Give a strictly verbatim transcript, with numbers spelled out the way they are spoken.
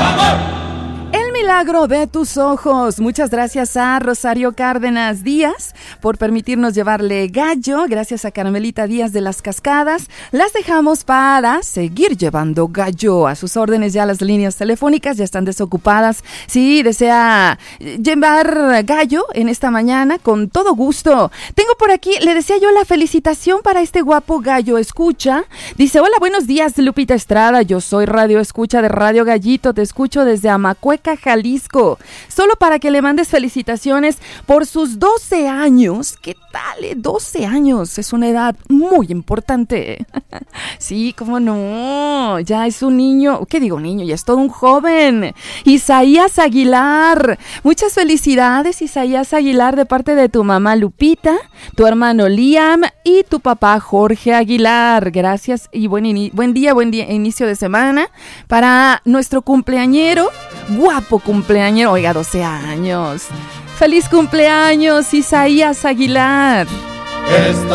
El milagro de tus ojos. Muchas gracias a Rosario Cárdenas Díaz por permitirnos llevarle gallo. Gracias a Caramelita Díaz de las Cascadas. Las dejamos para seguir llevando gallo. A sus órdenes ya las líneas telefónicas ya están desocupadas. Si desea llevar gallo en esta mañana, con todo gusto. Tengo por aquí, le decía yo, la felicitación para este guapo gallo escucha. Dice, hola, buenos días, Lupita Estrada. Yo soy radio escucha de Radio Gallito. Te escucho desde Amacueca, Jalisco. Solo para que le mandes felicitaciones por sus doce años. ¿Qué tal? eh? doce años. Es una edad muy importante. Sí, cómo no. Ya es un niño. ¿Qué digo niño? Ya es todo un joven. Isaías Aguilar. Muchas felicidades, Isaías Aguilar, de parte de tu mamá Lupita, tu hermano Liam y tu papá Jorge Aguilar. Gracias y buen, ini- buen día, buen día, inicio de semana para nuestro cumpleañero. Guapo cumpleañero, oiga, doce años. ¡Feliz cumpleaños, Isaías Aguilar! Esta